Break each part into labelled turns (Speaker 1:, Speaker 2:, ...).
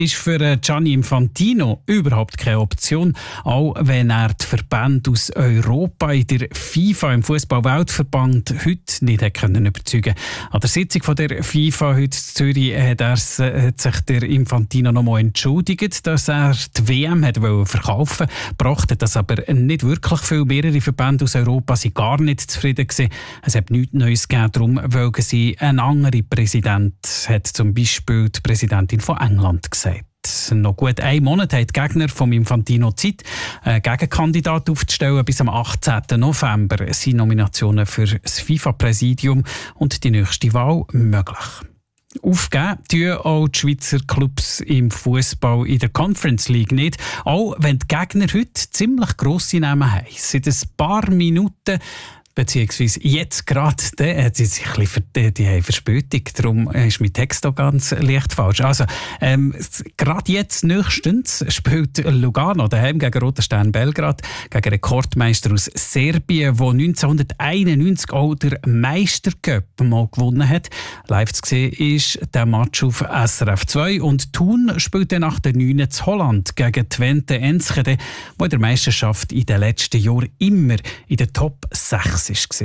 Speaker 1: ist für Gianni Infantino überhaupt keine Option, auch wenn er die Verbände aus Europa in der FIFA, im Fußball-Weltverband, heute nicht überzeugen konnte. An der Sitzung von der FIFA heute in Zürich hat sich der Infantino noch mal entschuldigt, dass er die WM verkaufen wollte, brachte das aber nicht wirklich viel. Mehrere Verbände aus Europa waren gar nicht zufrieden gewesen. Es hat nichts Neues gegeben, darum wollten sie einen anderen Präsident, hat zum Beispiel die Präsidentin von England gesagt. Noch gut 1 Monat haben die Gegner von Infantino Zeit, einen Gegenkandidat aufzustellen. Bis am 18. November sind Nominationen für das FIFA-Präsidium und die nächste Wahl möglich. Aufgeben tun auch die Schweizer Clubs im Fußball in der Conference League nicht, auch wenn die Gegner heute ziemlich grosse Namen haben. Seit ein paar Minuten beziehungsweise jetzt gerade, die haben Verspätung, darum ist mein Text auch ganz leicht falsch. Also, gerade jetzt nächstens spielt Lugano daheim gegen Roter Stern Belgrad, gegen Rekordmeister aus Serbien, der 1991 auch den Meistercup mal gewonnen hat. Live zu sehen ist der Match auf SRF 2 und Thun spielt dann nach der 9. zu Holland gegen Twente Enschede, wo in der Meisterschaft in den letzten Jahren immer in der Top 6 war.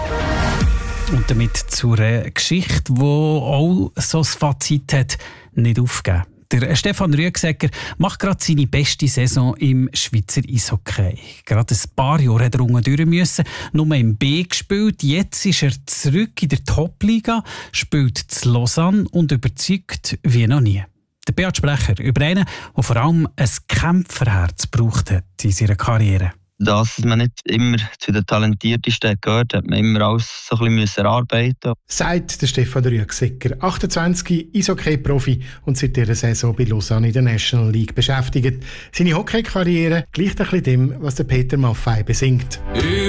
Speaker 1: Und damit zur Geschichte, die auch so ein Fazit hat, nicht aufgeben. Der Stefan Rüegsegger macht gerade seine beste Saison im Schweizer Eishockey. Gerade ein paar Jahre hat er unten durch müssen, nur im B gespielt. Jetzt ist er zurück in der Top-Liga, spielt zu Lausanne und überzeugt wie noch nie. Der Beat Sprecher über einen, der vor allem ein Kämpferherz gebraucht hat in seiner Karriere.
Speaker 2: Dass man nicht immer zu den Talentiertesten gehört, hat man immer alles so ein bisschen erarbeiten.
Speaker 3: Sagt der Stefan Rüegsegger, 28, Eishockey-Profi und seit dieser Saison bei Lausanne in der National League beschäftigt. Seine Hockey-Karriere gleicht ein bisschen dem, was der Peter Maffay besingt.